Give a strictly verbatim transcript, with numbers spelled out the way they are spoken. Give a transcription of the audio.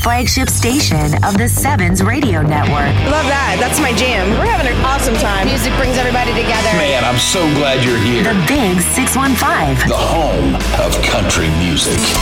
flagship station of the Sevens Radio Network. Love that. That's my jam. We're having an awesome time. Music brings everybody together. Man, I'm so glad you're here. The Big six one five. The home of country music.